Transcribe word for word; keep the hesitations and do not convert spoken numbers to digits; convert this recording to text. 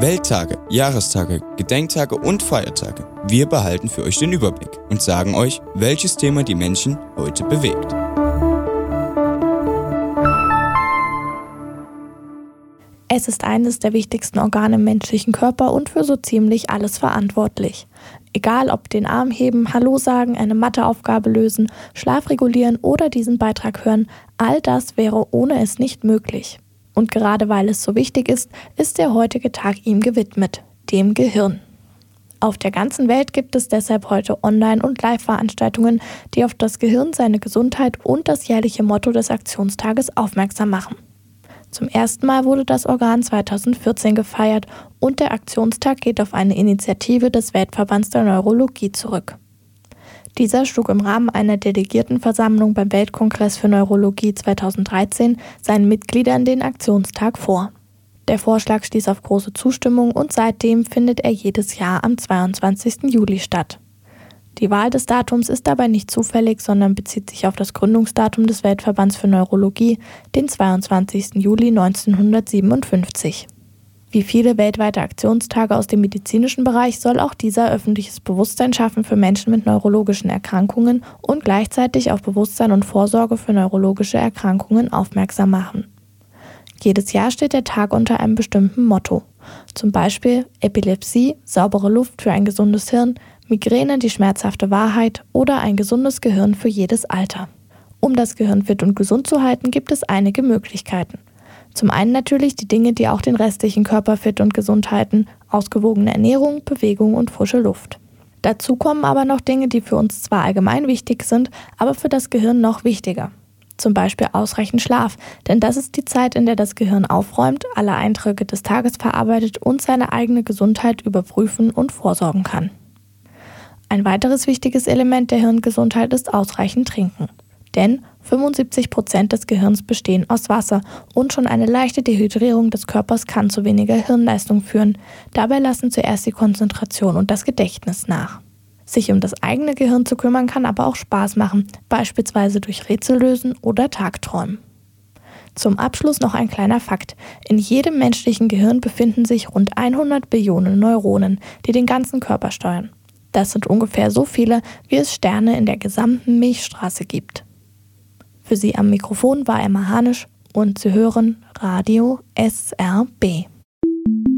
Welttage, Jahrestage, Gedenktage und Feiertage. Wir behalten für euch den Überblick und sagen euch, welches Thema die Menschen heute bewegt. Es ist eines der wichtigsten Organe im menschlichen Körper und für so ziemlich alles verantwortlich. Egal ob den Arm heben, Hallo sagen, eine Matheaufgabe lösen, Schlaf regulieren oder diesen Beitrag hören, all das wäre ohne es nicht möglich. Und gerade weil es so wichtig ist, ist der heutige Tag ihm gewidmet, dem Gehirn. Auf der ganzen Welt gibt es deshalb heute Online- und Live-Veranstaltungen, die auf das Gehirn, seine Gesundheit und das jährliche Motto des Aktionstages aufmerksam machen. Zum ersten Mal wurde das Organ zweitausendvierzehn gefeiert und der Aktionstag geht auf eine Initiative des Weltverbands der Neurologie zurück. Dieser schlug im Rahmen einer Delegiertenversammlung beim Weltkongress für Neurologie zweitausenddreizehn seinen Mitgliedern den Aktionstag vor. Der Vorschlag stieß auf große Zustimmung und seitdem findet er jedes Jahr am zweiundzwanzigsten Juli statt. Die Wahl des Datums ist dabei nicht zufällig, sondern bezieht sich auf das Gründungsdatum des Weltverbands für Neurologie, den zweiundzwanzigsten Juli neunzehnhundertsiebenundfünfzig. Wie viele weltweite Aktionstage aus dem medizinischen Bereich soll auch dieser öffentliches Bewusstsein schaffen für Menschen mit neurologischen Erkrankungen und gleichzeitig auf Bewusstsein und Vorsorge für neurologische Erkrankungen aufmerksam machen. Jedes Jahr steht der Tag unter einem bestimmten Motto. Zum Beispiel Epilepsie, saubere Luft für ein gesundes Hirn, Migräne, die schmerzhafte Wahrheit oder ein gesundes Gehirn für jedes Alter. Um das Gehirn fit und gesund zu halten, gibt es einige Möglichkeiten. Zum einen natürlich die Dinge, die auch den restlichen Körper fit und gesund halten, ausgewogene Ernährung, Bewegung und frische Luft. Dazu kommen aber noch Dinge, die für uns zwar allgemein wichtig sind, aber für das Gehirn noch wichtiger. Zum Beispiel ausreichend Schlaf, denn das ist die Zeit, in der das Gehirn aufräumt, alle Eindrücke des Tages verarbeitet und seine eigene Gesundheit überprüfen und vorsorgen kann. Ein weiteres wichtiges Element der Hirngesundheit ist ausreichend Trinken. Denn fünfundsiebzig Prozent des Gehirns bestehen aus Wasser und schon eine leichte Dehydrierung des Körpers kann zu weniger Hirnleistung führen. Dabei lassen zuerst die Konzentration und das Gedächtnis nach. Sich um das eigene Gehirn zu kümmern kann aber auch Spaß machen, beispielsweise durch Rätsel lösen oder Tagträumen. Zum Abschluss noch ein kleiner Fakt. In jedem menschlichen Gehirn befinden sich rund hundert Billionen Neuronen, die den ganzen Körper steuern. Das sind ungefähr so viele, wie es Sterne in der gesamten Milchstraße gibt. Für Sie am Mikrofon war Emma Hanisch und Sie hören Radio S R B.